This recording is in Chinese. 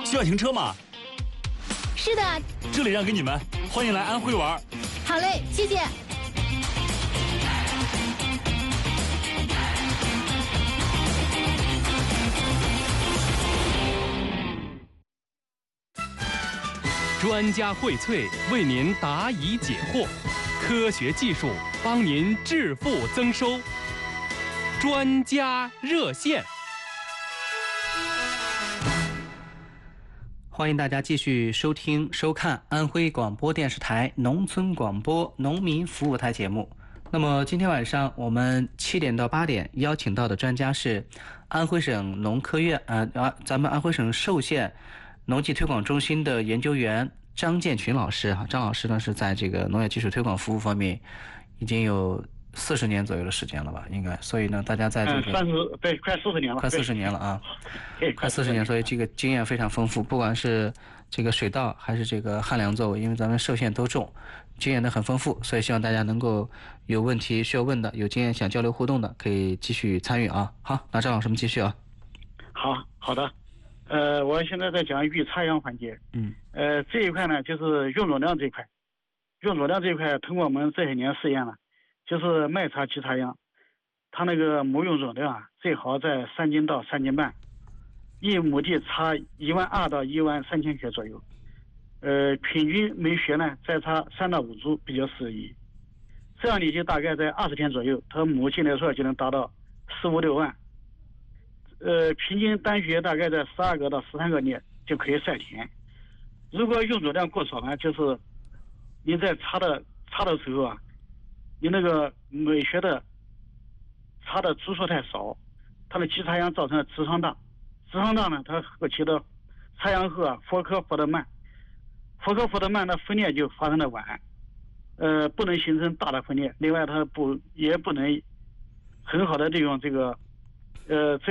需要停车吗？ 是的， 这里让给你们，欢迎来安徽玩。 好嘞，谢谢。 专家荟萃，为您答疑解惑，科学技术帮您致富增收。专家热线。 欢迎大家继续收听收看安徽广播电视台农村广播农民服务台节目。那么今天晚上我们7点到8点邀请到的专家是安徽省农科院咱们安徽省寿县农技推广中心的研究员张建群老师。张老师呢是在这个农业技术推广服务方面已经有40年左右的时间了吧，应该。所以呢，大家在这个快40年了， 快40年了啊，快40年，所以这个经验非常丰富，不管是这个水稻还是这个旱粮作物，因为咱们寿县都种，经验都很丰富，所以希望大家能够有问题需要问的，有经验想交流互动的，可以继续参与啊。好，那张老师们继续啊。 好的，我现在在讲育插秧环节，这一块呢就是用乳量这一块，通过我们这些年试验了。就是麦插机插秧，它那个母用容量最好在3斤到3斤半，一亩地插12000到13000穴左右，平均每穴呢再插3到5株比较适宜，这样你就大概在20天左右，它母净流出来就能达到4、5、6万，平均单穴大概在12个到13个内就可以晒田。如果用乳量过少呢，就是你在插的时候你那个每穴的插的株数太少，它的机插秧造成了痔疮大呢，它后期的插秧后佛科佛得慢，那分裂就发生的晚，不能形成大的分裂，另外它也不能很好的利用这个